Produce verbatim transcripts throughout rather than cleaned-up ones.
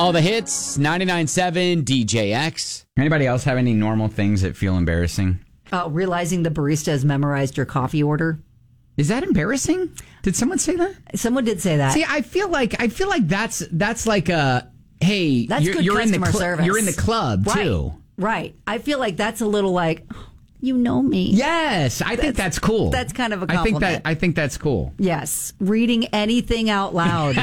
All the hits, ninety-nine point seven D J X. Anybody else have any normal things that feel embarrassing? Uh, realizing the barista has memorized your coffee order. Is that embarrassing? Did someone say that? Someone did say that. See, I feel like I feel like that's that's like a hey, that's you're, good you're in the customer cl- service. You're in the club right. too. Right. I feel like that's a little like, you know me. Yes, I that's, think that's cool. That's kind of a compliment. I think that I think that's cool. Yes, reading anything out loud.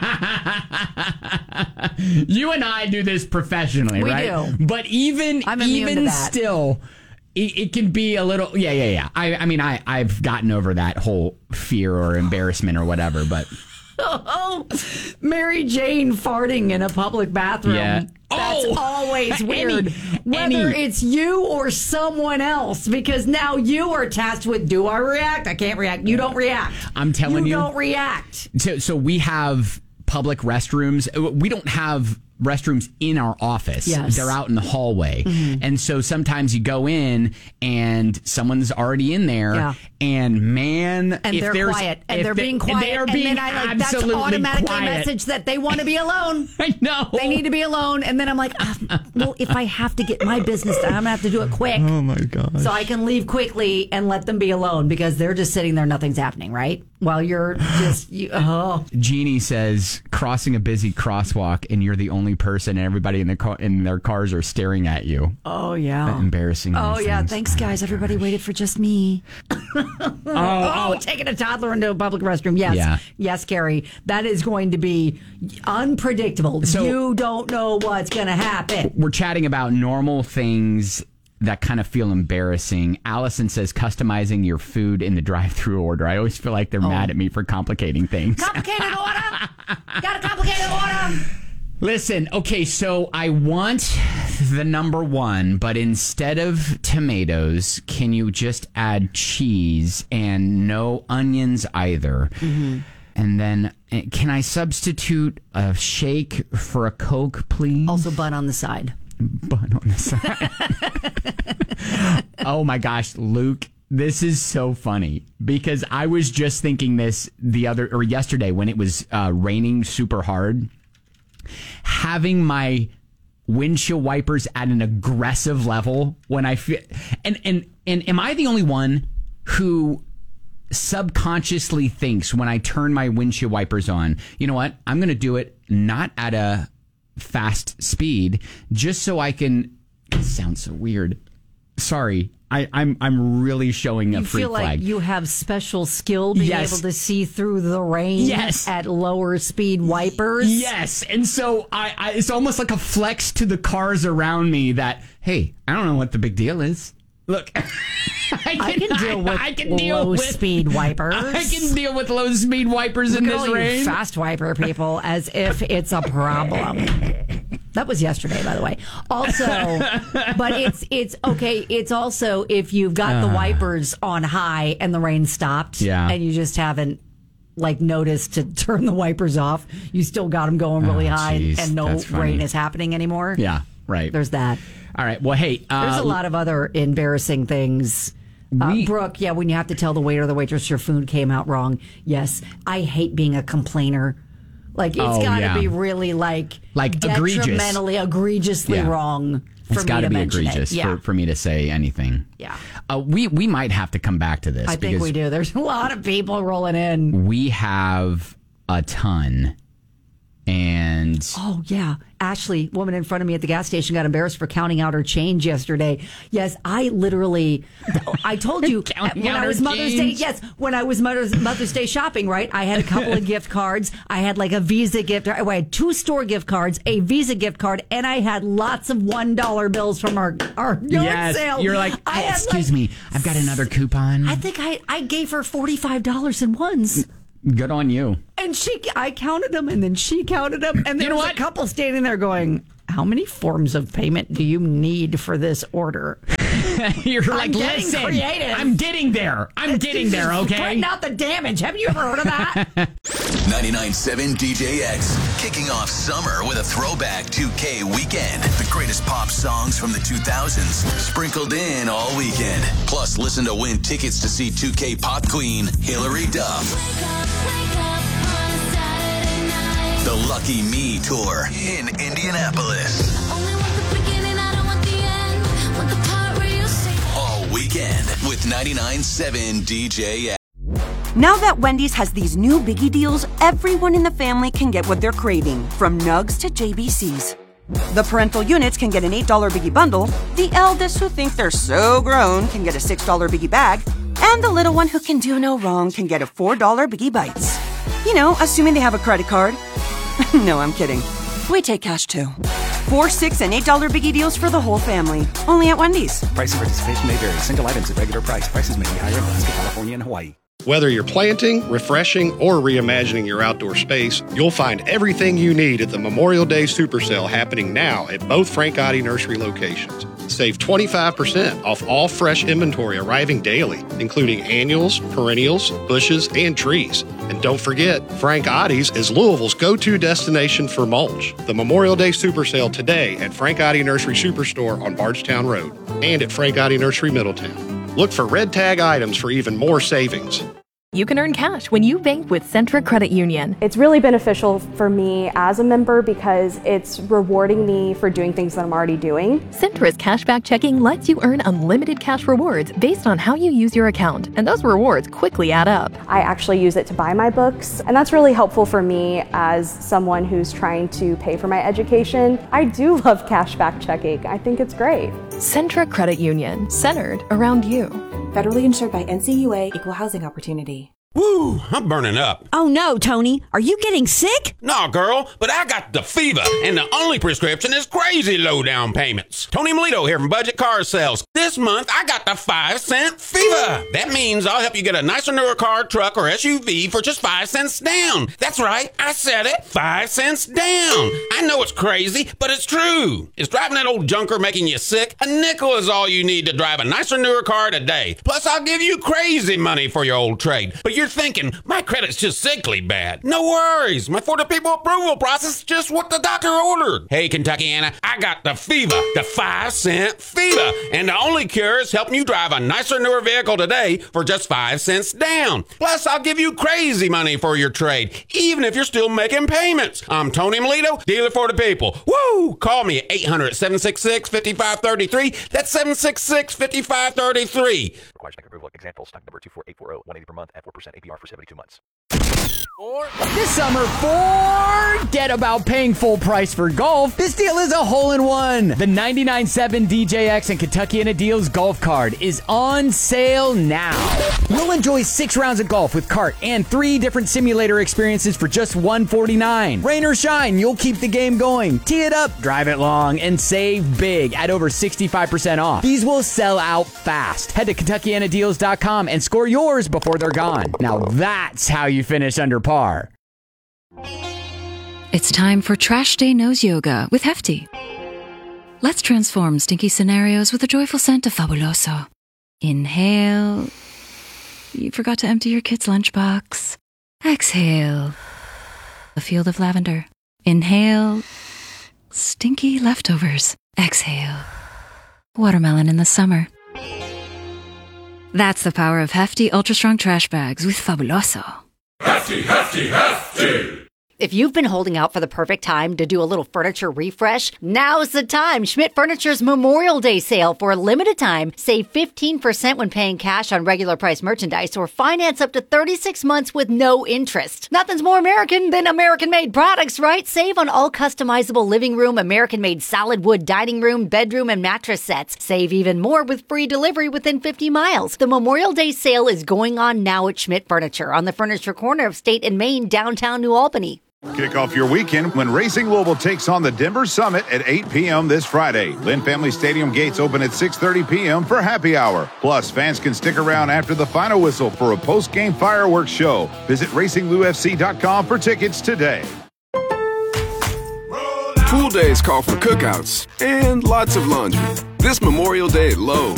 You and I do this professionally, we right? do. But even I'm immune even to that. still, it, it can be a little. Yeah, yeah, yeah. I, I mean, I I've gotten over that whole fear or embarrassment or whatever, but. Oh, Mary Jane farting in a public bathroom. Yeah. That's oh, always weird. Any, Whether any. it's you or someone else, because now you are tasked with, do I react? I can't react. You don't react. I'm telling you. You don't react. So, so we have public restrooms. We don't have restrooms in our office. Yes. They're out in the hallway. Mm-hmm. And so sometimes you go in and someone's already in there. Yeah. And man, And if they're there's, quiet. And if they're they, being quiet. They are and being then I like, that's absolutely automatically quiet. a message that they want to be alone. I know. They need to be alone. And then I'm like, ah, well, if I have to get my business done, I'm going to have to do it quick. Oh my gosh. So I can leave quickly and let them be alone because they're just sitting there. Nothing's happening, right? While you're just, you, oh. Jeannie says, crossing a busy crosswalk and you're the only person and everybody in the car, in their cars are staring at you. Oh, yeah. Embarrassing. Oh, yeah. Things. Thanks, guys. Everybody waited for just me. oh, oh, taking a toddler into a public restroom. Yes. Yeah. Yes, Carrie. That is going to be unpredictable. So, you don't know what's going to happen. We're chatting about normal things that kind of feel embarrassing. Allison says customizing your food in the drive-thru order. I always feel like they're oh. mad at me for complicating things. Complicated order. Got a complicated order. Listen, okay, so I want the number one, but instead of tomatoes, can you just add cheese and no onions either? Mm-hmm. And then can I substitute a shake for a Coke, please? Also bun on the side. Bun on the side. Oh my gosh, Luke. This is so funny because I was just thinking this the other or yesterday when it was uh, raining super hard. Having my windshield wipers at an aggressive level when I feel and and and am I the only one who subconsciously thinks when I turn my windshield wipers on, you know what? I'm going to do it not at a fast speed just so I can. It sounds so weird. Sorry. I, I'm I'm really showing a you freak feel like flag. You have special skill being yes. able to see through the rain yes. at lower speed wipers. Yes, and so I, I it's almost like a flex to the cars around me that hey, I don't know what the big deal is. Look, I can, I can deal with I, I can deal low with, speed wipers. I can deal with low speed wipers Look in at this all rain. You fast wiper people, as if it's a problem. That was yesterday, by the way. Also, but it's it's okay. It's also if you've got uh, the wipers on high and the rain stopped, yeah. and you just haven't like noticed to turn the wipers off. You still got them going really oh, high, geez, and no rain is happening anymore. Yeah, right. There's that. All right. Well, hey, uh, there's a lot of other embarrassing things. Uh, we, Brooke, yeah, when you have to tell the waiter or the waitress your food came out wrong. Yes, I hate being a complainer. Like, it's oh, got to yeah. be really, like, like detrimentally, egregious. egregiously yeah. wrong for it's me gotta to be mention egregious it. Yeah. for, for me to say anything. Yeah. Uh, we, we might have to come back to this. I think we do. There's a lot of people rolling in. We have a ton. And oh yeah, Ashley, woman in front of me at the gas station, got embarrassed for counting out her change yesterday. Yes, I literally, I told you when I was Mother's Day. Yes, when I was Mother's Mother's Day shopping, right? I had a couple of gift cards. I had like a Visa gift. I had two store gift cards, a Visa gift card, and I had lots of one dollar bills from our our yard yes, sale. You're like, I had excuse like, me, I've got another coupon. I think I I gave her forty five dollars in ones. Good on you. And she, I counted them, and then she counted them, and there you know was what? a couple standing there going, "How many forms of payment do you need for this order?" You're I'm like, getting listen, creative. I'm getting there. I'm It's getting there. Okay. Pointing out the damage. Have you ever heard of that? ninety-nine point seven D J X, kicking off summer with a throwback two K weekend. The greatest pop songs from the two thousands, sprinkled in all weekend. Plus, listen to win tickets to see two K pop queen Hilary Duff. Wake up, wake up on a Saturday night. The Lucky Me Tour in Indianapolis. Only want the beginning, I don't want the end. Want the part where you say All weekend with ninety-nine point seven D J X. Now that Wendy's has these new biggie deals, everyone in the family can get what they're craving, from nugs to J B Cs. The parental units can get an eight dollar biggie bundle, the eldest who think they're so grown can get a six dollar biggie bag, and the little one who can do no wrong can get a four dollar biggie bites. You know, assuming they have a credit card. No, I'm kidding. We take cash too. Four, six, and eight dollar biggie deals for the whole family. Only at Wendy's. Price and participation may vary. Single items at regular price. Prices may be higher in Alaska, California, and Hawaii. Whether you're planting, refreshing, or reimagining your outdoor space, you'll find everything you need at the Memorial Day Super Sale happening now at both Frank Oddie Nursery locations. Save twenty-five percent off all fresh inventory arriving daily, including annuals, perennials, bushes, and trees. And don't forget, Frank Oddie's is Louisville's go-to destination for mulch. The Memorial Day Super Sale today at Frank Oddie Nursery Superstore on Bardstown Road and at Frank Oddie Nursery Middletown. Look for red tag items for even more savings. You can earn cash when you bank with Centra Credit Union. It's really beneficial for me as a member because it's rewarding me for doing things that I'm already doing. Centra's cashback checking lets you earn unlimited cash rewards based on how you use your account, and those rewards quickly add up. I actually use it to buy my books, and that's really helpful for me as someone who's trying to pay for my education. I do love cashback checking. I think it's great. Centra Credit Union, centered around you. Federally insured by N C U A, Equal Housing Opportunity. Woo, I'm burning up. Oh no, Tony. Are you getting sick? No, girl, but I got the fever, and the only prescription is crazy low down payments. Tony Melito here from Budget Car Sales. This month, I got the five cent fever. That means I'll help you get a nicer, newer car, truck, or S U V for just five cents down. That's right, I said it, five cents down. I know it's crazy, but it's true. Is driving that old junker making you sick? A nickel is all you need to drive a nicer, newer car today. Plus, I'll give you crazy money for your old trade. But you're thinking, my credit's just sickly bad. No worries. My For the People approval process is just what the doctor ordered. Hey, Kentuckiana, I got the fever, the five cent fever. And the only cure is helping you drive a nicer, newer vehicle today for just five cents down. Plus, I'll give you crazy money for your trade, even if you're still making payments. I'm Tony Melito, dealer for the people. Woo! Call me at eight hundred, seven six six, five five three three. That's seven six six, five five three three. Requires bank approval. Example, stock number two four eight four zero, one eighty per month at four percent A P R for seventy-two months. This summer, forget about paying full price for golf. This deal is a hole-in-one. The ninety-nine point seven D J X and Kentuckiana Deals golf card is on sale now. You'll enjoy six rounds of golf with cart and three different simulator experiences for just one hundred forty-nine dollars. Rain or shine, you'll keep the game going. Tee it up, drive it long, and save big at over sixty-five percent off. These will sell out fast. Head to Kentuckiana Deals dot com and score yours before they're gone. Now that's how you finish under par. It's time for Trash Day Nose Yoga with Hefty. Let's transform stinky scenarios with a joyful scent of Fabuloso. Inhale. You forgot to empty your kid's lunchbox. Exhale. A field of lavender. Inhale. Stinky leftovers. Exhale. Watermelon in the summer. That's the power of Hefty Ultra Strong Trash Bags with Fabuloso. Hefty, hefty, hefty! If you've been holding out for the perfect time to do a little furniture refresh, now's the time. Schmidt Furniture's Memorial Day sale for a limited time. Save fifteen percent when paying cash on regular price merchandise or finance up to thirty-six months with no interest. Nothing's more American than American-made products, right? Save on all customizable living room, American-made solid wood dining room, bedroom, and mattress sets. Save even more with free delivery within fifty miles. The Memorial Day sale is going on now at Schmidt Furniture on the Furniture Corner of State and Main, downtown New Albany. Kick off your weekend when Racing Louisville takes on the Denver Summit at eight p.m. this Friday. Lynn Family Stadium gates open at six thirty p.m. for happy hour. Plus, fans can stick around after the final whistle for a post-game fireworks show. Visit racing lou f c dot com for tickets today. Pool days call for cookouts and lots of laundry. This Memorial Day at Lowe's,